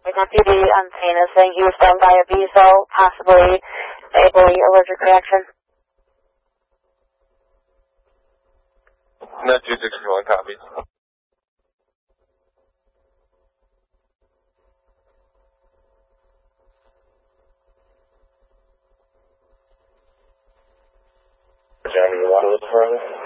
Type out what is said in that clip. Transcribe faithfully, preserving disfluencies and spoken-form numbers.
Deputy Unseen is saying he was stung by a bee, so possibly a allergic reaction. Net two sixty-one, copy. Johnny, you want to look further?